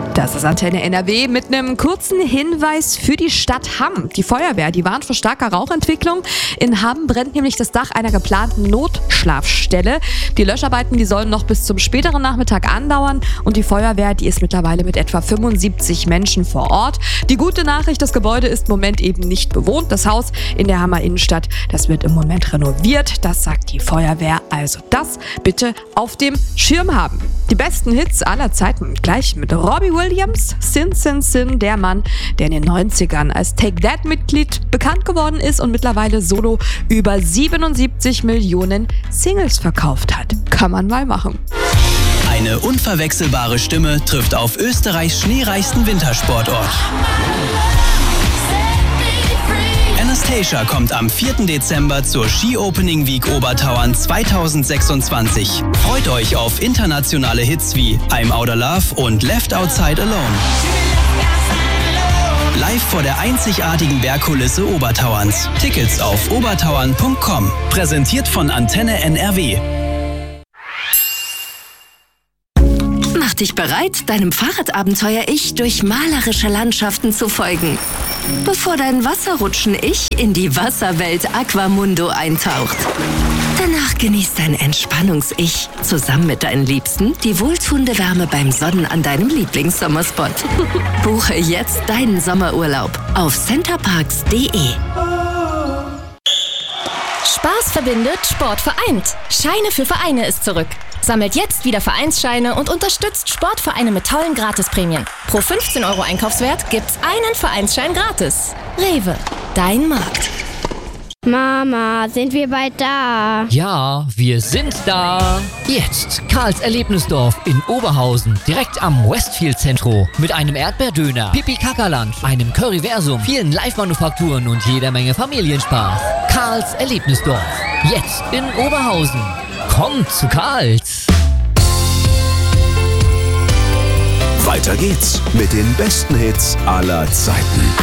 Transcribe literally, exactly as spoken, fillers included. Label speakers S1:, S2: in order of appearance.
S1: Das ist Antenne N R W mit einem kurzen Hinweis für die Stadt Hamm. Die Feuerwehr, die warnt vor starker Rauchentwicklung. In Hamm brennt nämlich das Dach einer geplanten Notschlafstelle. Die Löscharbeiten, die sollen noch bis zum späteren Nachmittag andauern und die Feuerwehr, die ist mittlerweile mit etwa fünfundsiebzig Menschen vor Ort. Die gute Nachricht, das Gebäude ist im Moment eben nicht bewohnt. Das Haus in der Hammer Innenstadt, das wird im Moment renoviert. Das sagt die Feuerwehr. Also das bitte auf dem Schirm haben. Die besten Hits aller Zeiten gleich mit Robbie Williams, Sin Sin Sin, der Mann, der in den neunzigern als Take That-Mitglied bekannt geworden ist und mittlerweile solo über siebenundsiebzig Millionen Singles verkauft hat. Kann man mal machen.
S2: Eine unverwechselbare Stimme trifft auf Österreichs schneereichsten Wintersportort. Anastacia kommt am vierten Dezember zur Ski Opening Week Obertauern zweitausendsechsundzwanzig. Freut euch auf internationale Hits wie I'm Outta Love und Left Outside Alone. Live vor der einzigartigen Bergkulisse Obertauerns. Tickets auf obertauern punkt com. Präsentiert von Antenne N R W.
S3: Mach dich bereit, deinem Fahrradabenteuer-Ich durch malerische Landschaften zu folgen, bevor dein Wasserrutschen-Ich in die Wasserwelt Aquamundo eintaucht. Danach genießt dein Entspannungs-Ich zusammen mit deinen Liebsten die wohltuende Wärme beim Sonnen an deinem Lieblingssommerspot. Buche jetzt deinen Sommerurlaub auf centerparks punkt de.
S4: Spaß verbindet, Sport vereint. Scheine für Vereine ist zurück. Sammelt jetzt wieder Vereinsscheine und unterstützt Sportvereine mit tollen Gratisprämien. Pro fünfzehn Euro Einkaufswert gibt's einen Vereinsschein gratis. Rewe, dein Markt.
S5: Mama, sind wir bald da?
S6: Ja, wir sind da. Jetzt Karls Erlebnisdorf in Oberhausen, direkt am Westfield Zentro. Mit einem Erdbeerdöner, Pipi-Kaka-Lunch, einem Curryversum, vielen Live-Manufakturen und jeder Menge Familienspaß. Karls Erlebnisdorf, jetzt in Oberhausen. Kommt zu Karls.
S7: Weiter geht's mit den besten Hits aller Zeiten.